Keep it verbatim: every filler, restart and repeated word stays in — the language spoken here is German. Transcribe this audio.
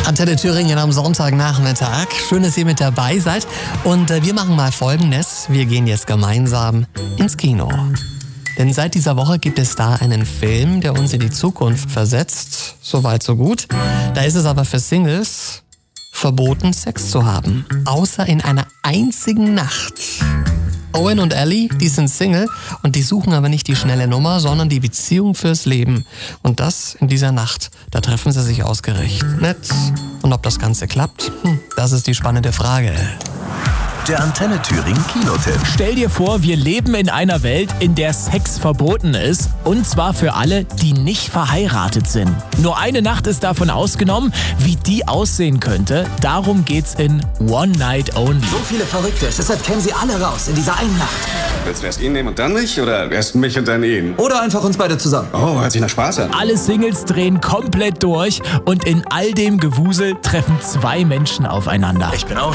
Antenne Thüringen am Sonntagnachmittag. Schön, dass ihr mit dabei seid. Und äh, wir machen mal Folgendes. Wir gehen jetzt gemeinsam ins Kino. Denn seit dieser Woche gibt es da einen Film, der uns in die Zukunft versetzt. Soweit, so gut. Da ist es aber für Singles verboten, Sex zu haben. Außer in einer einzigen Nacht. Owen und Ellie, die sind Single und die suchen aber nicht die schnelle Nummer, sondern die Beziehung fürs Leben. Und das in dieser Nacht. Da treffen sie sich ausgerechnet. Und ob das Ganze klappt, hm, das ist die spannende Frage. Der Antenne Thüringen Kinotipp. Stell dir vor, wir leben in einer Welt, in der Sex verboten ist. Und zwar für alle, die nicht verheiratet sind. Nur eine Nacht ist davon ausgenommen. Wie die aussehen könnte, darum geht's in One Night Only. So viele Verrückte, deshalb kämen sie alle raus in dieser einen Nacht. Willst du erst ihn nehmen und dann mich? Oder erst mich und dann ihn? Oder einfach uns beide zusammen. Oh, hört sich nach Spaß an. Alle Singles drehen komplett durch und in all dem Gewusel treffen zwei Menschen aufeinander. Ich bin auch